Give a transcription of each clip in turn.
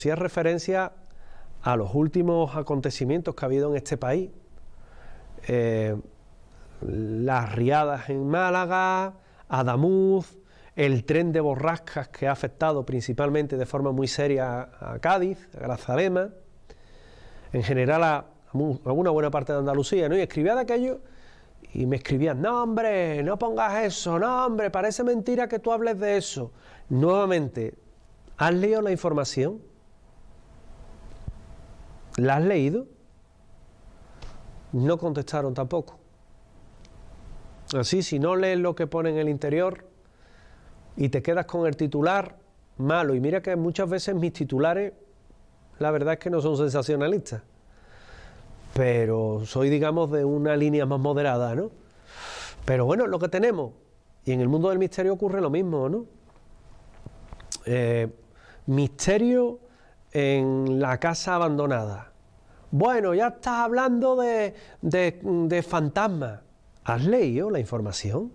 Hacía referencia a los últimos acontecimientos que ha habido en este país. Eh, las riadas en Málaga, Adamuz, el tren de borrascas que ha afectado principalmente de forma muy seria a Cádiz, a Grazalema, en general a una buena parte de Andalucía, ¿no? Y escribía de aquello y me escribían: no hombre, no pongas eso, no hombre, parece mentira que tú hables de eso. Nuevamente, ¿has leído la información? ¿La has leído? No contestaron tampoco. Así, si no lees lo que pone en el interior y te quedas con el titular, malo. Y mira que muchas veces mis titulares, la verdad es que no son sensacionalistas, pero soy, digamos, de una línea más moderada, ¿no? Pero bueno, es lo que tenemos. Y en el mundo del misterio ocurre lo mismo, ¿no? Misterio en la casa abandonada. Bueno, ya estás hablando de fantasmas. ¿Has leído la información?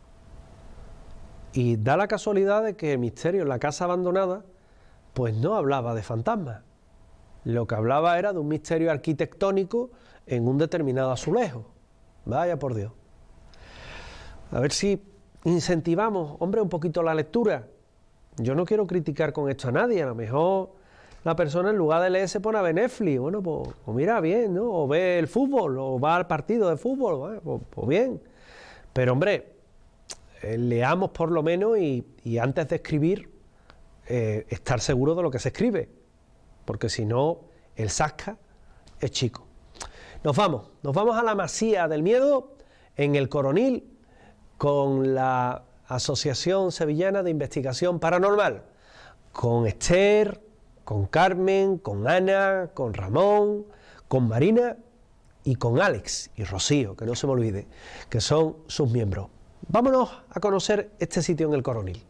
Y da la casualidad de que el misterio en la casa abandonada pues no hablaba de fantasmas. Lo que hablaba era de un misterio arquitectónico en un determinado azulejo. Vaya por Dios. A ver si incentivamos, hombre, un poquito la lectura. Yo no quiero criticar con esto a nadie. A lo mejor la persona en lugar de leer se pone a ver Netflix. Bueno, pues mira, bien, ¿no? O ve el fútbol, o va al partido de fútbol. Bueno, pues bien. Pero hombre, leamos por lo menos y antes de escribir, estar seguro de lo que se escribe. Porque si no, el zasca es chico. Nos vamos a la Masía del Miedo, en el Coronil, con la Asociación Sevillana de Investigación Paranormal, con Esther, con Carmen, con Ana, con Ramón, con Marina y con Alex y Rocío, que no se me olvide, que son sus miembros. Vámonos a conocer este sitio en el Coronil.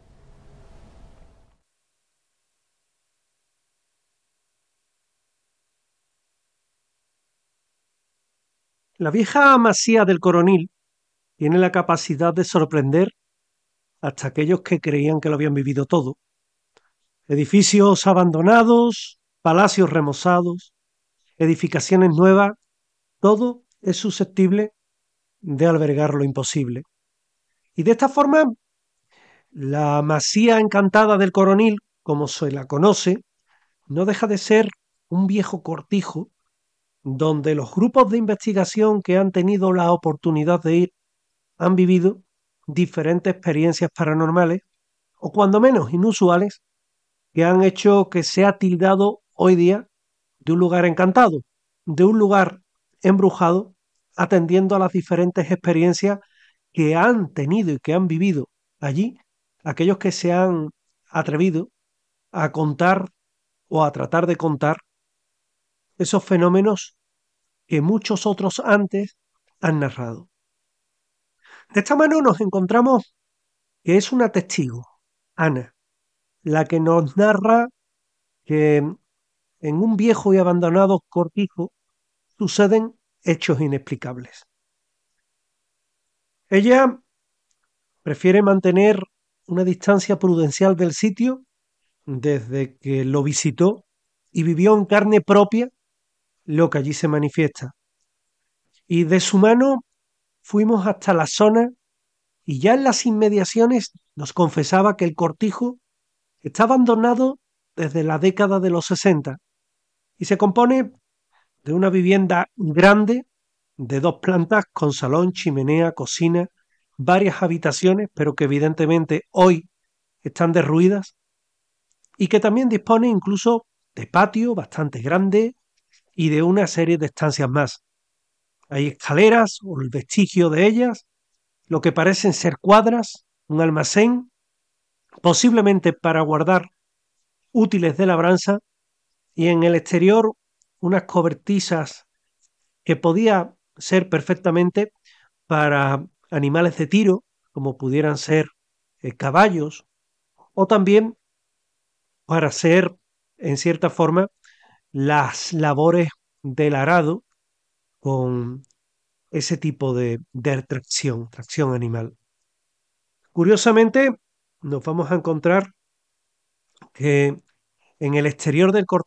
La vieja masía del Coronil tiene la capacidad de sorprender hasta aquellos que creían que lo habían vivido todo. Edificios abandonados, palacios remozados, edificaciones nuevas, todo es susceptible de albergar lo imposible. Y de esta forma, la masía encantada del Coronil, como se la conoce, no deja de ser un viejo cortijo donde los grupos de investigación que han tenido la oportunidad de ir han vivido diferentes experiencias paranormales, o cuando menos inusuales, que han hecho que sea tildado hoy día de un lugar encantado, de un lugar embrujado, atendiendo a las diferentes experiencias que han tenido y que han vivido allí aquellos que se han atrevido a contar o a tratar de contar esos fenómenos que muchos otros antes han narrado. De esta mano nos encontramos que es una testigo, Ana, la que nos narra que en un viejo y abandonado cortijo suceden hechos inexplicables. Ella prefiere mantener una distancia prudencial del sitio desde que lo visitó y vivió en carne propia lo que allí se manifiesta. Y de su mano fuimos hasta la zona y ya en las inmediaciones nos confesaba que el cortijo está abandonado desde la década de los 60 y se compone de una vivienda grande de 2 plantas con salón, chimenea, cocina, varias habitaciones, pero que evidentemente hoy están derruidas y que también dispone incluso de patio bastante grande y de una serie de estancias más. Hay escaleras o el vestigio de ellas, lo que parecen ser cuadras, un almacén, posiblemente para guardar útiles de labranza, y en el exterior unas cobertizas que podía ser perfectamente para animales de tiro, como pudieran ser caballos, o también para hacer, en cierta forma, las labores del arado con ese tipo de tracción animal. Curiosamente, nos vamos a encontrar que En el exterior del